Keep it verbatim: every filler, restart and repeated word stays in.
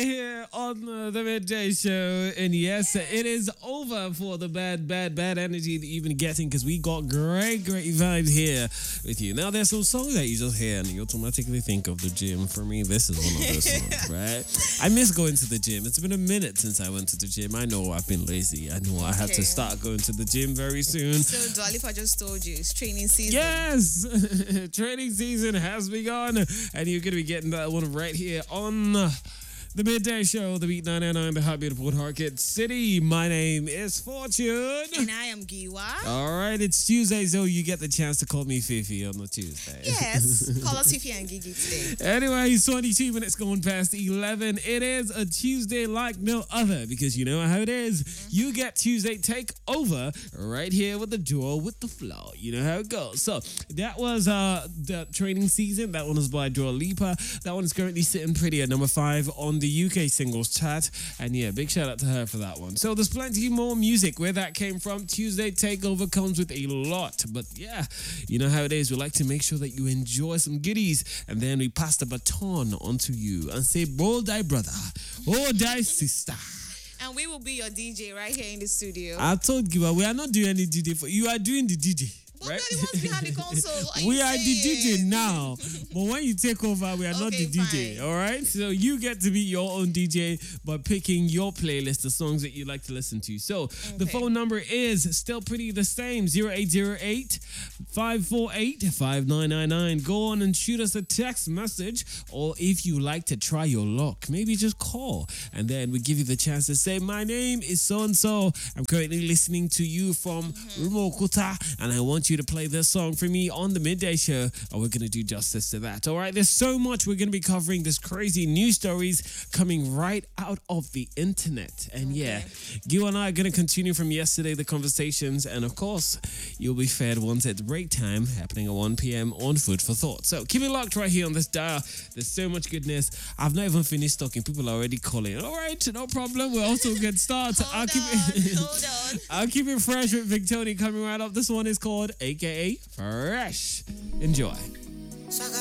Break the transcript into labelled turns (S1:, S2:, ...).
S1: right here on uh, the Midday Show. And yes, yes, it is over for the bad, bad, bad energy that you've been getting because we got great, great vibes here with you. Now, there's some songs that you just hear and you automatically think of the gym. For me, this is one of those songs, right? I miss going to the gym. It's been a minute since I went to the gym. I know I've been lazy. I know I have okay. to start going to the gym very soon.
S2: So, Dua Lipa just told you it's training season.
S1: Yes! Training season has begun. And you're going to be getting that one right here on the Midday Show, the Beat nine oh nine, the hot, beautiful Harkett City. My name is Fortune.
S2: And I am Giwa.
S1: All right, it's Tuesday, so you get the chance to call me Fifi on the Tuesday.
S2: Yes, call us Fifi and Gigi today.
S1: Anyway, it's twenty-two minutes going past eleven. It is a Tuesday like no other because you know how it is. Mm-hmm. You get Tuesday take over right here with the duo with the flow. You know how it goes. So that was uh, the training season. That one was by Dua Lipa. That one is currently sitting pretty at number five on the U K singles chart, and yeah, big shout out to her for that one. So there's plenty more music where that came from. Tuesday Takeover comes with a lot, but yeah, you know how it is. We like to make sure that you enjoy some goodies, and then we pass the baton on to you and say, "Bold die brother, oh die sister."
S2: And we will be your D J right here in the studio.
S1: I told you, we are not doing any D J for you. Are doing the D J.
S2: But
S1: right?
S2: we are the ones behind the console. What are
S1: we
S2: you
S1: are
S2: saying?
S1: the D J now, but when you take over, we are not
S2: Okay,
S1: the D J.
S2: fine.
S1: All right, so you get to be your own D J by picking your playlist, the songs that you like to listen to. So the
S2: Okay.
S1: phone number is still pretty the same: zero eight zero eight, five four eight, five nine nine nine. Go on and shoot us a text message, or if you like to try your luck, maybe just call, and then we give you the chance to say, "My name is so and so. I'm currently listening to you from Rumokuta, and I want you to play this song for me on the Midday Show," and we're going to do justice to that. All right, there's so much we're going to be covering. There's crazy news stories coming right out of the internet. And
S2: Okay.
S1: yeah, you and I are going to continue from yesterday, the conversations. And of course, you'll be fed once it's break time, happening at one p.m. on Food for Thought. So keep it locked right here on this dial. There's so much goodness. I've not even finished talking. People are already calling. All right, no problem. We're also good start.
S2: Hold
S1: I'll keep
S2: on,
S1: it
S2: hold on.
S1: I'll keep it fresh with Victoria coming right up. This one is called A K A Fresh. Enjoy.